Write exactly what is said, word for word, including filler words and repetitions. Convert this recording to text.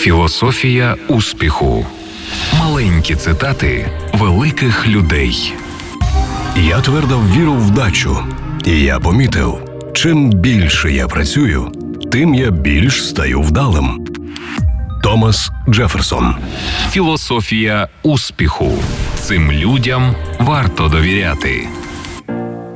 Філософія успіху. Маленькі цитати великих людей. Я твердо вірив в вдачу, і я помітив, чим більше я працюю, тим я більш стаю вдалим. Томас Джеферсон. Філософія успіху. Цим людям варто довіряти.